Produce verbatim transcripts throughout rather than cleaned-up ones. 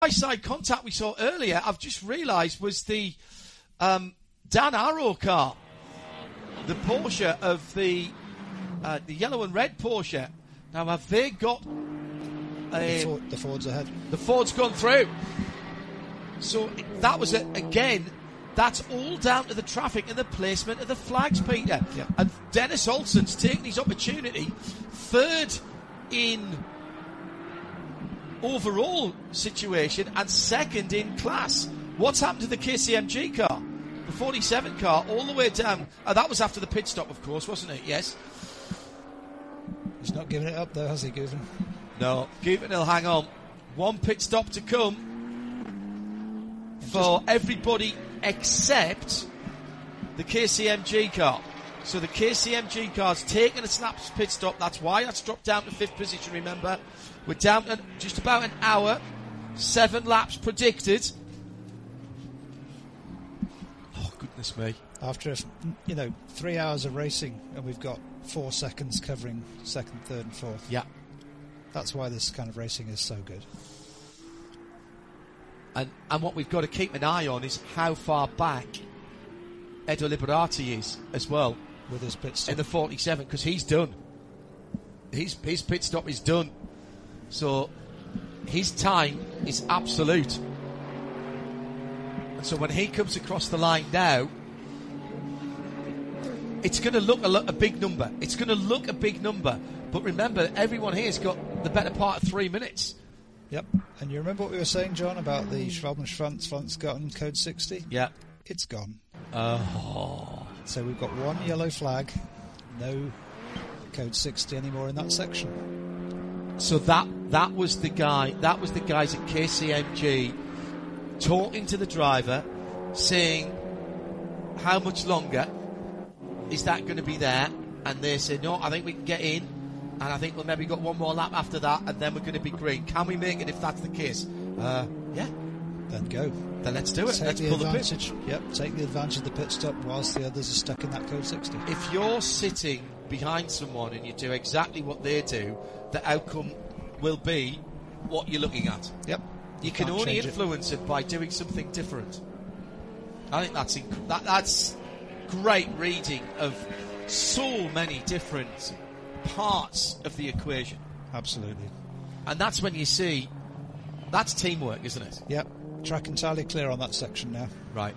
side contact we saw earlier, I've just realised, was the um, Dan Arrow car, the Porsche of the uh, the yellow and red Porsche. Now, have they got uh, the, Ford, the Ford's ahead? The Ford's gone through. So that was a, again. That's all down to the traffic and the placement of the flags, Peter. Yep. And Dennis Olsen's taking his opportunity, third in overall situation and second in class. What's happened to the K C M G car? The forty-seven car, all the way down. Uh, that was after the pit stop, of course, wasn't it? Yes. He's not giving it up, though, has he, Govan? No. Govan will hang on. One pit stop to come for everybody except the K C M G car. So the K C M G car's taken a snap pit stop. That's why that's dropped down to fifth position, remember. We're down to just about an hour. Seven laps predicted. Oh, goodness me. After, you know, three hours of racing and we've got four seconds covering second, third and fourth. Yeah. That's why this kind of racing is so good. And and what we've got to keep an eye on is how far back Edo Liberati is as well. With his pit stop. In the forty-seven, because he's done. His, his pit stop is done. So his time is absolute. And so when he comes across the line now, it's going to look a, lo- a big number. It's going to look a big number. But remember, everyone here has got the better part of three minutes. Yep. And you remember what we were saying, John, about the Schwalbenschwanz code sixty? Yeah. It's gone. Oh. So we've got one yellow flag, no code sixty anymore in that section. So that that was the guy, that was the guys at K C M G talking to the driver, saying, how much longer is that going to be there? And they said, no, I think we can get in. And I think we'll maybe got one more lap after that, and then we're going to be green. Can we make it if that's the case? Uh, yeah. Then go. Then let's do it. Take let's the pull advantage. the pit. Yep, take the advantage of the pit stop whilst the others are stuck in that code sixty. If you're sitting behind someone and you do exactly what they do, the outcome will be what you're looking at. Yep. You, you can only influence it. it by doing something different. I think that's inc- that, that's great reading of so many different parts of the equation. Absolutely. And that's when you see that's teamwork, isn't it? Yep. Track entirely clear on that section now. Right.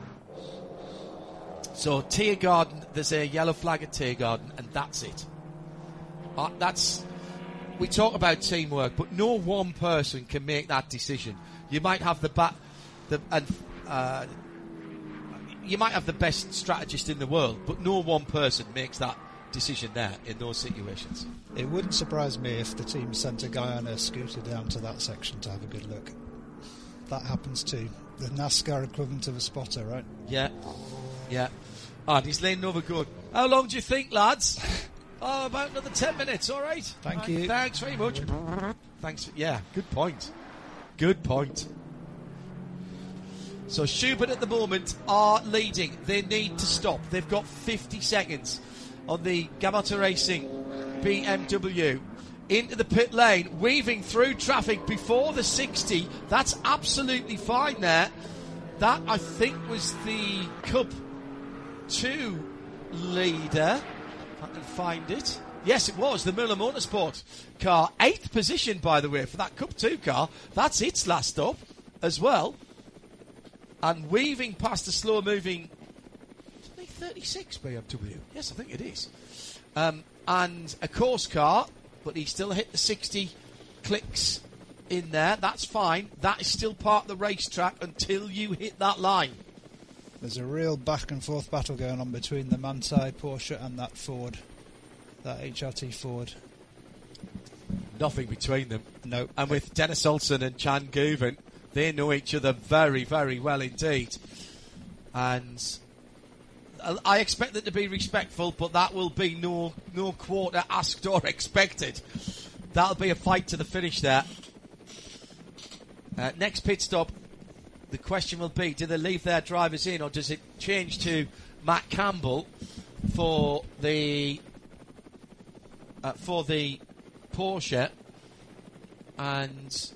So Tiergarten, there's a yellow flag at Tiergarten, and that's it. Uh, that's we talk about teamwork, but no one person can make that decision. You might have the ba- the and uh, you might have the best strategist in the world, but no one person makes that decision there in those situations. It wouldn't surprise me if the team sent a guy on a scooter down to that section to have a good look. That happens too. The NASCAR equivalent of a spotter, right? Yeah, yeah. Ah, and he's leaning over good. How long do you think, lads? Oh, about another ten minutes, all right? Thank right, you. Thanks very much. Thanks. Yeah, good point. Good point. So Schubert at the moment are leading. They need to stop. They've got fifty seconds on the Gamata Racing B M W. Into the pit lane, weaving through traffic before the sixty. That's absolutely fine there. That, I think, was the Cup two leader. If I can find it. Yes, it was, the Miller Motorsport car. Eighth position, by the way, for that Cup two car. That's its last stop as well. And weaving past the slow-moving thirty-six B M W. Yes, I think it is. Um, and a course car, but he still hit the sixty clicks in there. That's fine. That is still part of the racetrack until you hit that line. There's a real back and forth battle going on between the Manthey Porsche and that Ford, that H R T Ford. Nothing between them. No. And with Dennis Olsen and Chan Guven, they know each other very, very well indeed. And I expect them to be respectful, but that will be no no quarter asked or expected. That'll be a fight to the finish there. Uh, next pit stop, the question will be, do they leave their drivers in, or does it change to Matt Campbell for the uh, for the Porsche? And